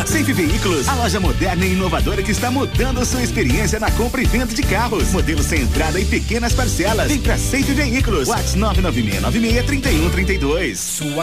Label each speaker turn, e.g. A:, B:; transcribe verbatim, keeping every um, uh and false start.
A: Safe Veículos, a loja moderna e inovadora que está mudando sua experiência na compra e venda de carros. Modelo sem entrada e pequenas parcelas. Vem pra Safe Veículos. WhatsApp nove nove seis nove seis, três um três dois.
B: Sua